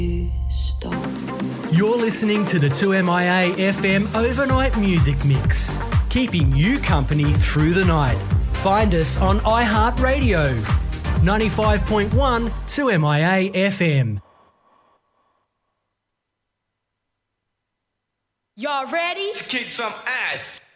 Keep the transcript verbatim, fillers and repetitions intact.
You're listening to the two M I A F M Overnight Music Mix, keeping you company through the night. Find us on iHeartRadio, ninety-five point one two M I A F M. Y'all ready? To kick some ass.